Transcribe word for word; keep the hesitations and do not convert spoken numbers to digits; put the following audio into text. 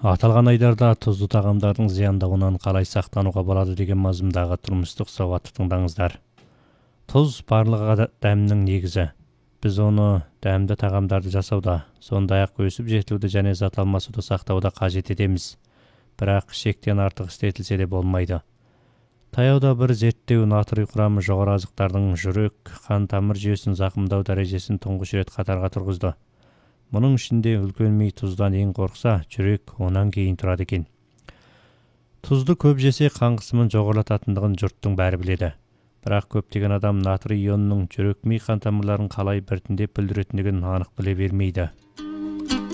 Аталған айдарда тұзды тағамдардың зияндауынан қалай сақтануға болады деген мазмұндағы тұрмыстық сауатты тыңдаңыздар. Тұз барлығы дәмнің негізі. Біз оны дәмді тағамдарды жасауда, сондай-ақ өсіп жетілуді және зат алмасуды сақтауда қажет етеміз. Бірақ шектен артық істетілсе де болмайды. Таяуда бір зерттеу натрий құрамы жоғары азықтардың жүрек, қан тамыр жүйесін зақымдау дәрежесін тұңғыш рет қатарға тұрғызды. Мұның ішінде үлкен ми тұздан ең қорықса, жүрек онан кейін тұрады екен. Тұзды көп жесе қан қысымын жоғарылататындығын жұрттың бәрі біледі. Бірақ көптеген адам натрий ионының жүрек ми қан тамырларын қалай біртіндеп бүлдіретіндігін анық біле бермейді.